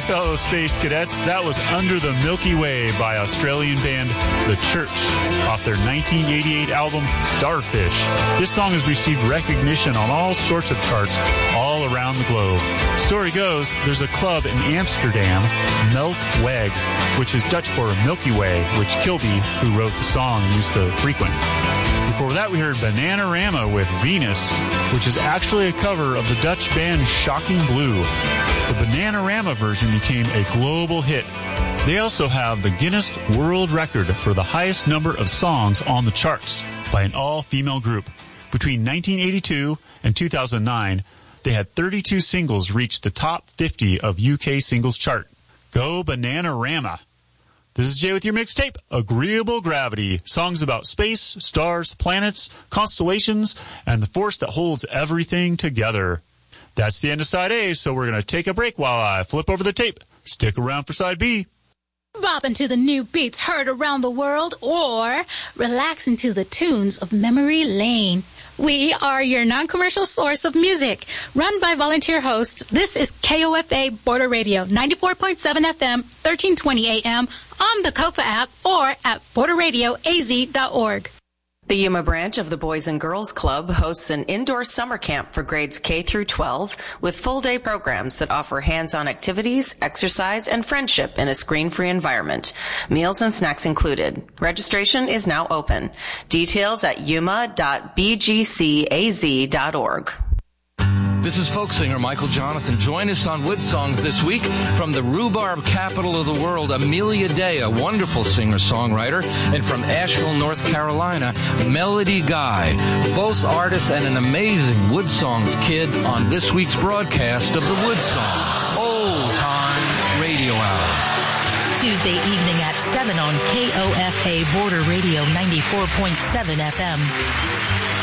fellow space cadets. That was Under the Milky Way by Australian band The Church off their 1988 album Starfish. This song has received recognition on all sorts of charts all around the globe. Story goes, there's a club in Amsterdam, Melkweg, which is Dutch for Milky Way, which Kilby, who wrote the song, used to frequent. Before that, we heard Bananarama with Venus, which is actually a cover of the Dutch band Shocking Blue. The Bananarama version became a global hit. They also have the Guinness World Record for the highest number of songs on the charts by an all-female group. Between 1982 and 2009, they had 32 singles reach the top 50 of UK singles chart. Go Bananarama! This is Jay with your mixtape, Agreeable Gravity. Songs about space, stars, planets, constellations, and the force that holds everything together. That's the end of Side A, so we're going to take a break while I flip over the tape. Stick around for Side B. Bopping to the new beats heard around the world, or relaxing to the tunes of Memory Lane. We are your non-commercial source of music. Run by volunteer hosts, this is KOFA Border Radio, 94.7 FM, 1320 AM, on the KOFA app, or at borderradioaz.org. The Yuma branch of the Boys and Girls Club hosts an indoor summer camp for grades K through 12 with full-day programs that offer hands-on activities, exercise, and friendship in a screen-free environment. Meals and snacks included. Registration is now open. Details at yuma.bgcaz.org. This is folk singer Michael Jonathan. Join us on Wood Songs this week from the rhubarb capital of the world, Amelia Day, a wonderful singer-songwriter, and from Asheville, North Carolina, Melody Guy, both artists and an amazing Wood Songs kid on this week's broadcast of the Wood Songs Old Time Radio Hour. Tuesday evening at 7 on KOFA Border Radio 94.7 FM.